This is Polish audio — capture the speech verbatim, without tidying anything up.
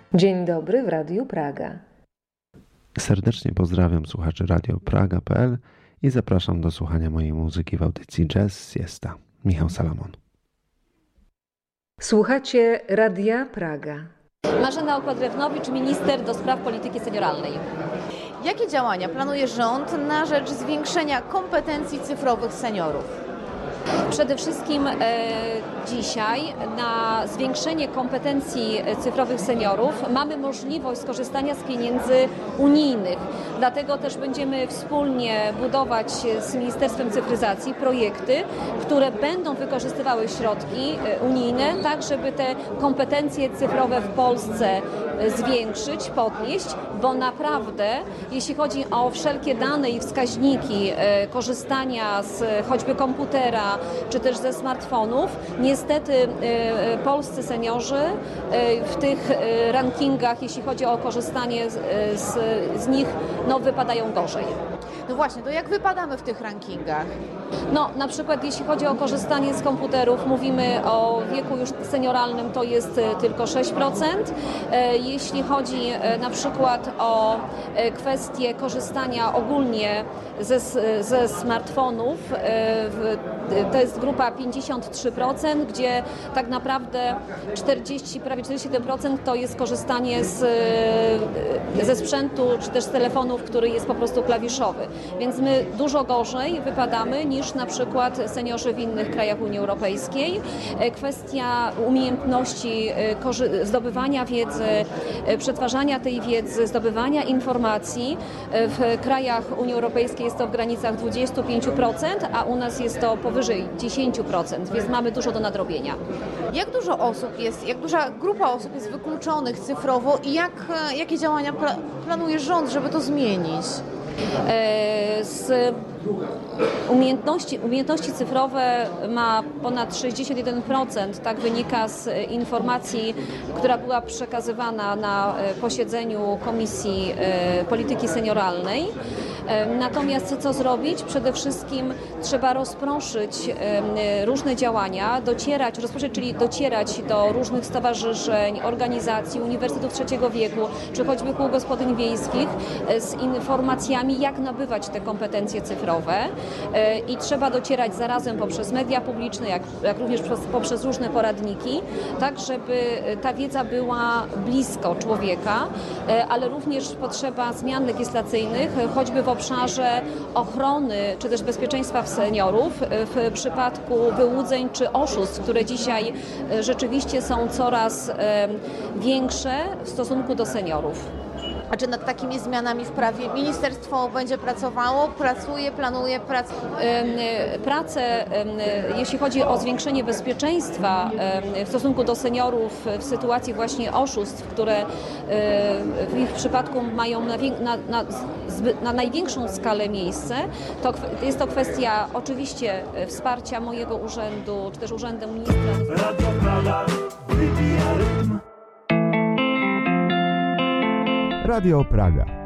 Dzień dobry w Radiu Praga. Serdecznie pozdrawiam słuchaczy Radio Praga kropka p l i zapraszam do słuchania mojej muzyki w audycji Jazz Siesta. Michał Salamon. Słuchacie Radia Praga. Marzena Okła-Drewnowicz, minister do spraw polityki senioralnej. Jakie działania planuje rząd na rzecz zwiększenia kompetencji cyfrowych seniorów? Przede wszystkim e, dzisiaj na zwiększenie kompetencji cyfrowych seniorów mamy możliwość skorzystania z pieniędzy unijnych. Dlatego też będziemy wspólnie budować z Ministerstwem Cyfryzacji projekty, które będą wykorzystywały środki unijne, tak żeby te kompetencje cyfrowe w Polsce zwiększyć, podnieść, bo naprawdę jeśli chodzi o wszelkie dane i wskaźniki e, korzystania z choćby komputera, czy też ze smartfonów, niestety e, polscy seniorzy e, w tych e, rankingach, jeśli chodzi o korzystanie z, z, z nich, no wypadają gorzej. No właśnie, to jak wypadamy w tych rankingach? No na przykład jeśli chodzi o korzystanie z komputerów, mówimy o wieku już senioralnym, to jest tylko sześć procent. Jeśli chodzi na przykład o kwestię korzystania ogólnie ze, ze smartfonów, to jest grupa pięćdziesiąt trzy procent, gdzie tak naprawdę czterdzieści, prawie czterdzieści jeden procent to jest korzystanie z, ze sprzętu czy też z telefonów, który jest po prostu klawiszowy. Więc my dużo gorzej wypadamy niż na przykład seniorzy w innych krajach Unii Europejskiej. Kwestia umiejętności zdobywania wiedzy, przetwarzania tej wiedzy, zdobywania informacji w krajach Unii Europejskiej jest to w granicach dwadzieścia pięć procent, a u nas jest to powyżej dziesięć procent, więc mamy dużo do nadrobienia. Jak dużo osób jest, jak duża grupa osób jest wykluczonych cyfrowo i jak, jakie działania pla- planuje rząd, żeby to zmienić? Z umiejętności, umiejętności cyfrowe ma ponad sześćdziesiąt jeden procent, tak wynika z informacji, która była przekazywana na posiedzeniu Komisji Polityki Senioralnej. Natomiast co zrobić? Przede wszystkim trzeba rozproszyć różne działania, docierać, rozproszyć, czyli docierać do różnych stowarzyszeń, organizacji, uniwersytetów trzeciego wieku, czy choćby kół gospodyń wiejskich z informacjami, jak nabywać te kompetencje cyfrowe. I trzeba docierać zarazem poprzez media publiczne, jak, jak również poprzez różne poradniki, tak żeby ta wiedza była blisko człowieka, ale również potrzeba zmian legislacyjnych, choćby w obszarze ochrony czy też bezpieczeństwa seniorów w przypadku wyłudzeń czy oszustw, które dzisiaj rzeczywiście są coraz większe w stosunku do seniorów. A czy nad takimi zmianami w prawie ministerstwo będzie pracowało, pracuje, planuje pracę? Pracę, jeśli chodzi o zwiększenie bezpieczeństwa w stosunku do seniorów w sytuacji właśnie oszustw, które w ich przypadku mają na, na, na, na największą skalę miejsce, to jest to kwestia oczywiście wsparcia mojego urzędu, czy też urzędu ministra. Radio Praga, Radio Praga.